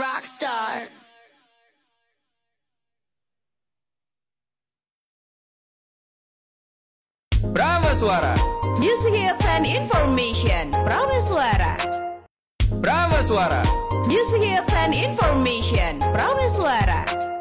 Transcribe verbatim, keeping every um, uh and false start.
rock star. Prameswara. Music hits and information. Prameswara. Prameswara. Music hits and information. Prameswara.